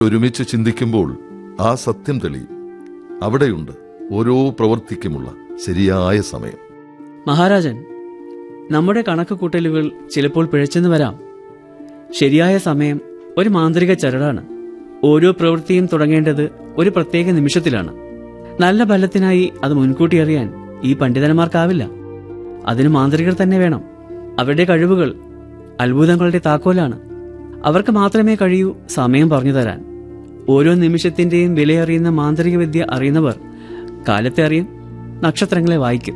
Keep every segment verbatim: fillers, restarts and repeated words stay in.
ഒരുമിച്ച് ചിന്തിക്കുമ്പോൾ ആ സത്യം തെളിയും. അവിടെയുണ്ട് ഓരോ പ്രവൃത്തിക്കുമുള്ള ശരിയായ സമയം. മഹാരാജൻ, നമ്മുടെ കണക്ക് കൂട്ടലുകൾ ചിലപ്പോൾ പിഴച്ചെന്ന് വരാം. ശരിയായ സമയം ഒരു മാന്ത്രിക ചരടാണ്. ഓരോ പ്രവൃത്തിയും തുടങ്ങേണ്ടത് ഒരു പ്രത്യേക നിമിഷത്തിലാണ്. നല്ല ഫലത്തിനായി അത് മുൻകൂട്ടി അറിയാൻ ഈ പണ്ഡിതന്മാർക്കാവില്ല. അതിന് മാന്ത്രികർ തന്നെ വേണം. അവരുടെ കഴിവുകൾ അത്ഭുതങ്ങളുടെ താക്കോലാണ്. അവർക്ക് മാത്രമേ കഴിയൂ സമയം പറഞ്ഞു തരാൻ. ഓരോ നിമിഷത്തിന്റെയും വിലയറിയുന്ന മാന്ത്രിക വിദ്യ അറിയുന്നവർ കാലത്തെ അറിയും, നക്ഷത്രങ്ങളെ വായിക്കും.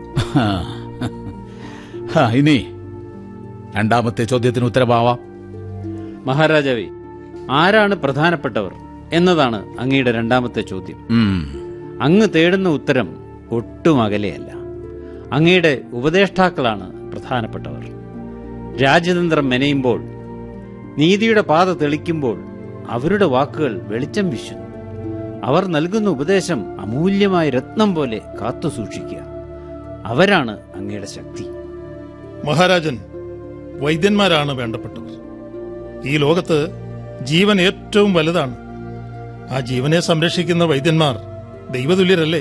ഇനി രണ്ടാമത്തെ ചോദ്യത്തിന് ഉത്തരവാവാം. മഹാരാജാവേ, ആരാണ് പ്രധാനപ്പെട്ടവർ എന്നതാണ് അങ്ങയുടെ രണ്ടാമത്തെ ചോദ്യം. അങ്ങ് തേടുന്ന ഉത്തരം ഒട്ടും അകലെയല്ല. അങ്ങയുടെ ഉപദേഷ്ടാക്കളാണ് പ്രധാനപ്പെട്ടവർ. രാജ്യതന്ത്രം മെനയുമ്പോൾ, നീതിയുടെ പാത തെളിക്കുമ്പോൾ അവരുടെ വാക്കുകൾ വെളിച്ചം വീശുന്നു. അവർ നൽകുന്ന ഉപദേശം അമൂല്യമായ രത്നം പോലെ കാത്തു സൂക്ഷിക്കുക. അവരാണ് അങ്ങയുടെ ശക്തി. മഹാരാജൻ, വൈദ്യന്മാരാണ് വേണ്ടപ്പെട്ടവർ. ഈ ലോകത്ത് ജീവൻ ഏറ്റവും വലുതാണ്. ആ ജീവനെ സംരക്ഷിക്കുന്ന വൈദ്യന്മാർ ദൈവതുല്യരല്ലേ?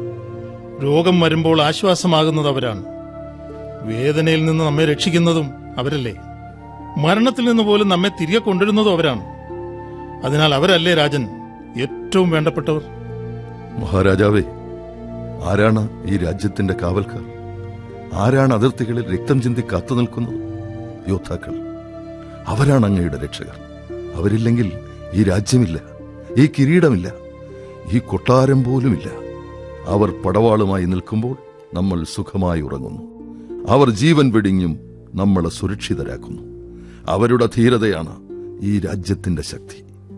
രോഗം വരുമ്പോൾ ആശ്വാസമാകുന്നത് അവരാണ്. വേദനയിൽ നിന്ന് നമ്മെ രക്ഷിക്കുന്നതും അവരല്ലേ? മരണത്തിൽ നിന്ന് പോലും നമ്മെ തിരികെ കൊണ്ടുവരുന്നതും അവരാണ്. അതിനാൽ അവരല്ലേ രാജൻ ഏറ്റവും വേണ്ടപ്പെട്ടവർ? മഹാരാജാവേ, ആരാണ് ഈ രാജ്യത്തിന്റെ കാവൽക്കാർ? ആരാണ് അതിർത്തികളിൽ രക്തം ചിന്തി കാത്തു നിൽക്കുന്നത്? യോദ്ധാക്കൾ. അവരാണ് അങ്ങയുടെ രക്ഷകർ. അവരില്ലെങ്കിൽ ഈ രാജ്യമില്ല, ഈ കിരീടമില്ല, ഈ കൊട്ടാരം പോലുമില്ല. അവർ പടവാളുമായി നിൽക്കുമ്പോൾ നമ്മൾ സുഖമായി ഉറങ്ങുന്നു. അവർ ജീവൻ വെടിഞ്ഞും നമ്മളെ സുരക്ഷിതരാക്കുന്നു. അവരുടെ ധീരതയാണ് ഈ രാജ്യത്തിന്റെ ശക്തി.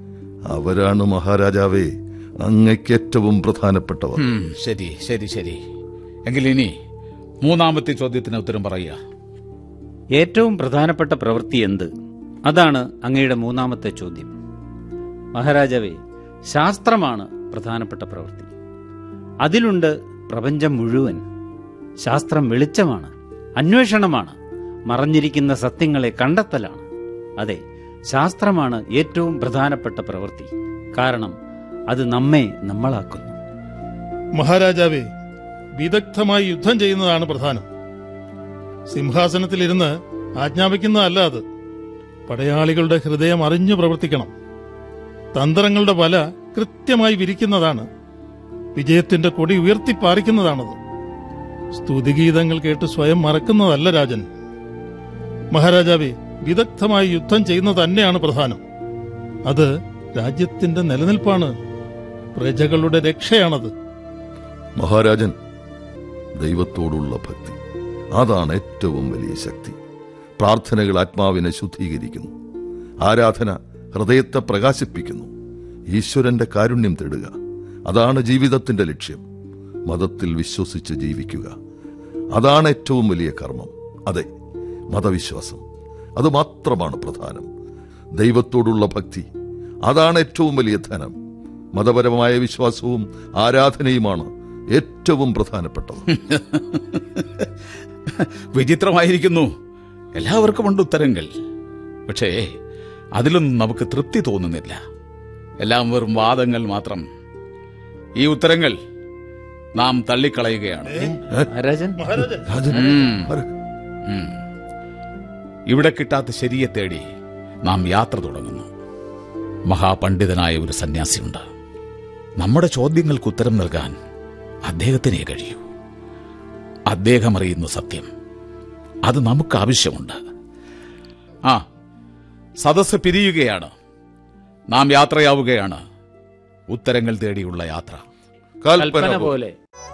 അവരാണ് മഹാരാജാവേ അങ്ങയ്ക്ക് ഏറ്റവും പ്രധാനപ്പെട്ടവർ. ശരി ശരി ശരി എങ്കിൽ ഇനി മൂന്നാമത്തെ ചോദ്യത്തിന് ഉത്തരം പറയുക. ഏറ്റവും പ്രധാനപ്പെട്ട പ്രവൃത്തി എന്ത്? അതാണ് അങ്ങയുടെ മൂന്നാമത്തെ ചോദ്യം. മഹാരാജാവേ, ശാസ്ത്രമാണ് പ്രധാനപ്പെട്ട പ്രവൃത്തി. അതിലുണ്ട് പ്രപഞ്ചം മുഴുവൻ. ശാസ്ത്രം വെളിച്ചമാണ്, അന്വേഷണമാണ്, മറഞ്ഞിരിക്കുന്ന സത്യങ്ങളെ കണ്ടെത്തലാണ്. അതെ, ശാസ്ത്രമാണ് ഏറ്റവും പ്രധാനപ്പെട്ട പ്രവൃത്തി. കാരണം അത് നമ്മെ നമ്മളാക്കുന്നു. മഹാരാജാവേ, വിദഗ്ധമായി യുദ്ധം ചെയ്യുന്നതാണ് പ്രധാനം. സിംഹാസനത്തിലിരുന്ന് ആജ്ഞാപിക്കുന്നതല്ല അത്. പടയാളികളുടെ ഹൃദയം അറിഞ്ഞു പ്രവർത്തിക്കണം. തന്ത്രങ്ങളുടെ വല കൃത്യമായി വിരിക്കുന്നതാണ്. വിജയത്തിന്റെ കൊടി ഉയർത്തിപ്പാറിക്കുന്നതാണത്. സ്തുതിഗീതങ്ങൾ കേട്ട് സ്വയം മറക്കുന്നതല്ല രാജൻ. മഹാരാജാവേ, വിദഗ്ധമായി യുദ്ധം ചെയ്യുന്നത് തന്നെയാണ് പ്രധാനം. അത് രാജ്യത്തിന്റെ നിലനിൽപ്പാണ്, പ്രജകളുടെ രക്ഷയാണത്. മഹാരാജൻ, ദൈവത്തോടുള്ള ഭക്തി, അതാണ് ഏറ്റവും വലിയ ശക്തി. പ്രാർത്ഥനകൾ ആത്മാവിനെ ശുദ്ധീകരിക്കുന്നു. ആരാധന ഹൃദയത്തെ പ്രകാശിപ്പിക്കുന്നു. ഈശ്വരന്റെ കാരുണ്യം തേടുക, അതാണ് ജീവിതത്തിന്റെ ലക്ഷ്യം. മതത്തിൽ വിശ്വസിച്ച് ജീവിക്കുക, അതാണ് ഏറ്റവും വലിയ കർമ്മം. അതെ, മതവിശ്വാസം, അത് മാത്രമാണ് പ്രധാനം. ദൈവത്തോടുള്ള ഭക്തി, അതാണ് ഏറ്റവും വലിയ ധനം. മതപരമായ വിശ്വാസവും ആരാധനയുമാണ് ഏറ്റവും പ്രധാനപ്പെട്ടത്. വിചിത്രമായിരിക്കുന്നു. എല്ലാവർക്കുമുണ്ട് ഉത്തരങ്ങൾ. പക്ഷേ അതിലൊന്നും നമുക്ക് തൃപ്തി തോന്നുന്നില്ല. എല്ലാം വെറും വാദങ്ങൾ മാത്രം. ഈ ഉത്തരങ്ങൾ നാം തള്ളിക്കളയുകയാണ്. ഇവിടെ കിട്ടാത്ത ശരിയെ തേടി നാം യാത്ര തുടങ്ങുന്നു. മഹാപണ്ഡിതനായ ഒരു സന്യാസിയുണ്ട്. നമ്മുടെ ചോദ്യങ്ങൾക്ക് ഉത്തരം നൽകാൻ അദ്ദേഹത്തിനേ കഴിയൂ. അദ്ദേഹം അറിയുന്ന സത്യം, അത് നമുക്ക് ആവശ്യമുണ്ട്. ആ സദസ്സ് പിരിയുകയാണ്. നാം യാത്രയാവുകയാണ്. ഉത്തരങ്ങൾ തേടിയുള്ള യാത്ര. കൽപ്പന പോലെ.